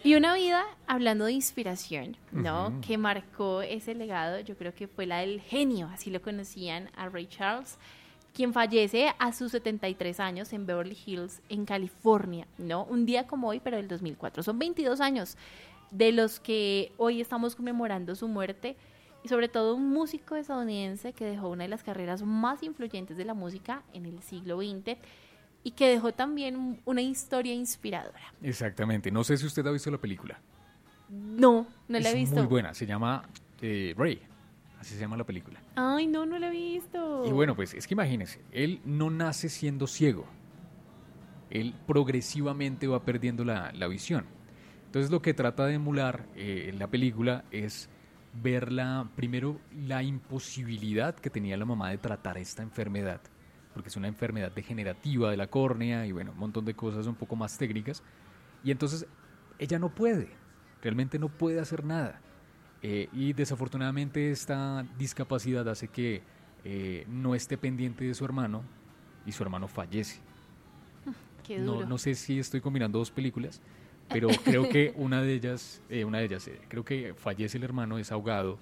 Y una vida, hablando de inspiración, ¿no? Ujú. Que marcó ese legado, yo creo que fue la del genio, así lo conocían a Ray Charles, quien fallece a sus 73 años en Beverly Hills, en California, ¿no? Un día como hoy, pero del 2004. Son 22 años de los que hoy estamos conmemorando su muerte, y sobre todo un músico estadounidense que dejó una de las carreras más influyentes de la música en el siglo XX y que dejó también una historia inspiradora. Exactamente. No sé si usted ha visto la película. No, no la he Es visto. muy buena. Se llama Ray. Así se llama la película. Ay, no, no la he visto. Y bueno, pues es que imagínese, él no nace siendo ciego. Él progresivamente va perdiendo la visión. Entonces lo que trata de emular en la película es ver primero la imposibilidad que tenía la mamá de tratar esta enfermedad, porque es una enfermedad degenerativa de la córnea y bueno, un montón de cosas un poco más técnicas. Y entonces ella no puede, realmente no puede hacer nada. Y desafortunadamente esta discapacidad hace que no esté pendiente de su hermano y su hermano fallece. Qué No, duro. no sé si estoy combinando dos películas, pero creo que una de ellas, creo que fallece el hermano, es ahogado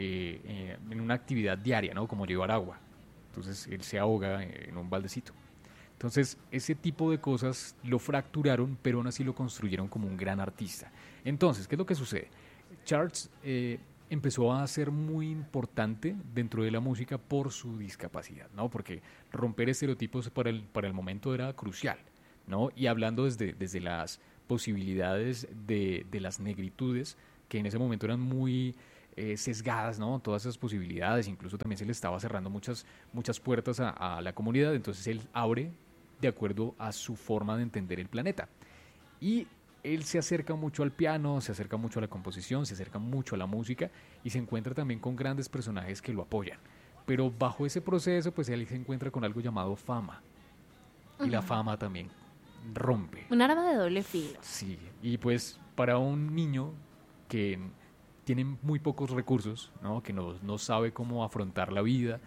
en una actividad diaria, ¿no? Como llevar agua. Entonces él se ahoga en un baldecito. Entonces ese tipo de cosas lo fracturaron, pero aún así lo construyeron como un gran artista. Entonces, ¿qué es lo que sucede? Charles empezó a ser muy importante dentro de la música por su discapacidad, ¿no? Porque romper estereotipos para el momento era crucial, ¿no? Y hablando desde las posibilidades de las negritudes, que en ese momento eran muy sesgadas, ¿no? Todas esas posibilidades, incluso también se le estaba cerrando muchas puertas a la comunidad, entonces él abre de acuerdo a su forma de entender el planeta. Y él se acerca mucho al piano, se acerca mucho a la composición, se acerca mucho a la música y se encuentra también con grandes personajes que lo apoyan. Pero bajo ese proceso, pues él se encuentra con algo llamado fama. Y la fama también rompe. Un arma de doble filo. Sí, y pues para un niño que tiene muy pocos recursos, ¿no? Que no sabe cómo afrontar la vida,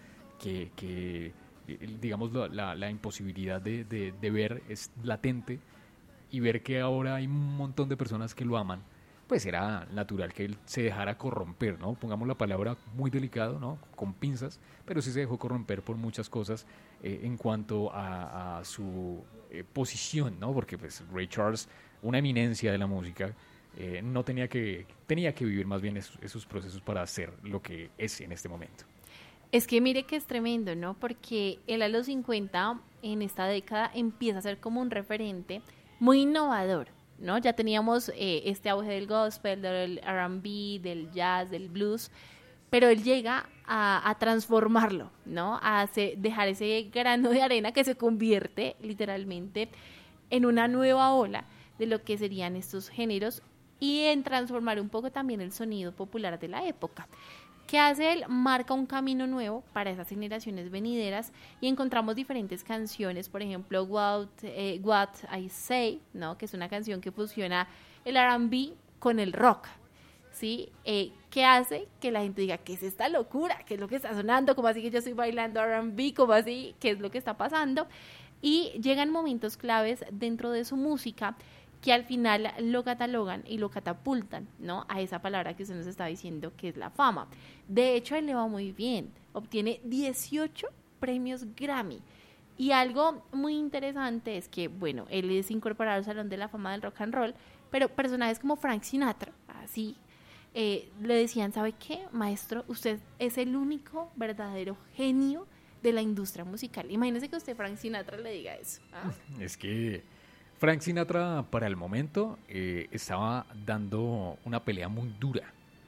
digamos, la imposibilidad de ver es latente, y ver que ahora hay un montón de personas que lo aman, pues era natural que él se dejara corromper, ¿no? Pongamos la palabra muy delicado, ¿no? Con pinzas, pero sí se dejó corromper por muchas cosas en cuanto a su posición, ¿no? Porque pues Ray Charles, una eminencia de la música, no tenía que vivir más bien esos procesos para ser lo que es en este momento. Es que mire que es tremendo, ¿no? Porque él a los 50, en esta década, empieza a ser como un referente muy innovador, ¿no? Ya teníamos este auge del gospel, del R&B, del jazz, del blues, pero él llega a transformarlo, ¿no? Dejar ese grano de arena que se convierte literalmente en una nueva ola de lo que serían estos géneros y en transformar un poco también el sonido popular de la época. ¿Qué hace él? Marca un camino nuevo para esas generaciones venideras y encontramos diferentes canciones, por ejemplo, What I Say, ¿no? Que es una canción que fusiona el R&B con el rock, ¿sí? ¿Qué hace? Que la gente diga, ¿qué es esta locura? ¿Qué es lo que está sonando? ¿Cómo así que yo estoy bailando R&B? ¿Cómo así? ¿Qué es lo que está pasando? Y llegan momentos claves dentro de su música que al final lo catalogan y lo catapultan, ¿no? A esa palabra que usted nos está diciendo, que es la fama. De hecho, él le va muy bien. Obtiene 18 premios Grammy. Y algo muy interesante es que, bueno, él es incorporado al Salón de la Fama del Rock and Roll, pero personajes como Frank Sinatra, así, le decían, ¿sabe qué, maestro? Usted es el único verdadero genio de la industria musical. Imagínese que usted, Frank Sinatra, le diga eso. ¿Ah? Es que Frank Sinatra para el momento estaba dando una pelea muy dura.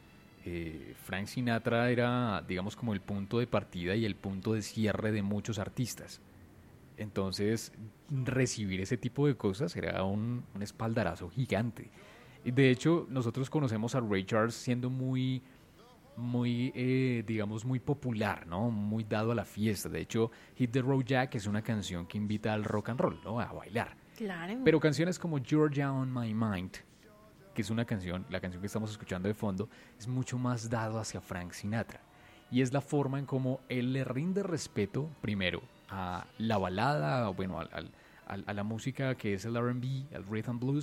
Frank Sinatra era, digamos, como el punto de partida y el punto de cierre de muchos artistas. Entonces, recibir ese tipo de cosas era un espaldarazo gigante. Y de hecho, nosotros conocemos a Ray Charles siendo digamos, muy popular, ¿no? Muy dado a la fiesta. De hecho, Hit the Road Jack es una canción que invita al rock and roll, ¿no? A bailar. Claro. Pero canciones como Georgia on My Mind, que es la canción que estamos escuchando de fondo, es mucho más dado hacia Frank Sinatra. Y es la forma en cómo él le rinde respeto, primero, a la balada, bueno, a la música que es el R&B, el rhythm and blues,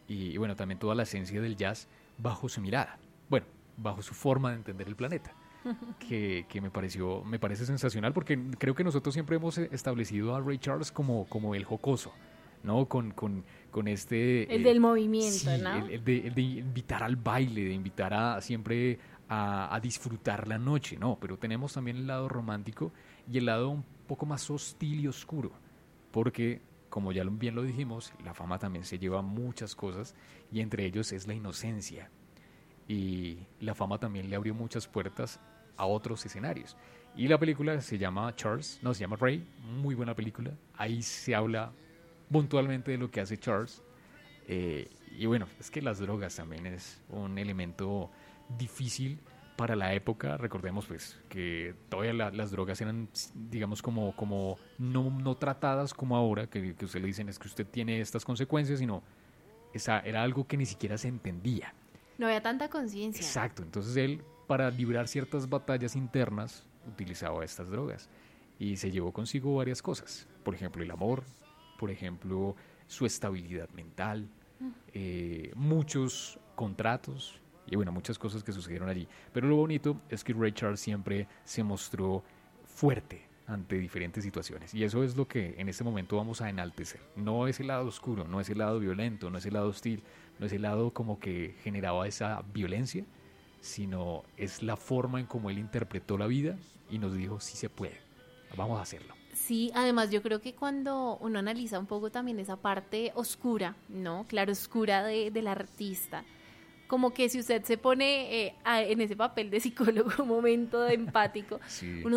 y bueno, también toda la esencia del jazz bajo su mirada, bueno, bajo su forma de entender el planeta, que me parece sensacional, porque creo que nosotros siempre hemos establecido a Ray Charles como el jocoso, ¿no? Con este... El del movimiento, sí, ¿no? el de invitar al baile, de invitar a siempre a disfrutar la noche, ¿no? Pero tenemos también el lado romántico y el lado un poco más hostil y oscuro, porque, como ya bien lo dijimos, la fama también se lleva muchas cosas, y entre ellos es la inocencia. Y la fama también le abrió muchas puertas a otros escenarios. Y la película se llama Charles, no, se llama Ray, muy buena película. Ahí se habla puntualmente de lo que hace Charles. Y bueno, es que las drogas también es un elemento difícil para la época. Recordemos pues que todavía las drogas eran, digamos, como no tratadas como ahora, que usted le dicen es que usted tiene estas consecuencias, sino era algo que ni siquiera se entendía. No había tanta conciencia. Exacto, entonces él, para librar ciertas batallas internas, utilizaba estas drogas y se llevó consigo varias cosas. Por ejemplo, el amor, por ejemplo, su estabilidad mental, muchos contratos y bueno, muchas cosas que sucedieron allí. Pero lo bonito es que Ray Charles siempre se mostró fuerte ante diferentes situaciones, y eso es lo que en este momento vamos a enaltecer. No es el lado oscuro, no es el lado violento, no es el lado hostil, no es el lado como que generaba esa violencia, sino es la forma en cómo él interpretó la vida y nos dijo sí se puede, vamos a hacerlo. Sí, además yo creo que cuando uno analiza un poco también esa parte oscura, ¿no? Claroscura del artista, como que si usted se pone en ese papel de psicólogo un momento de empático, Sí. uno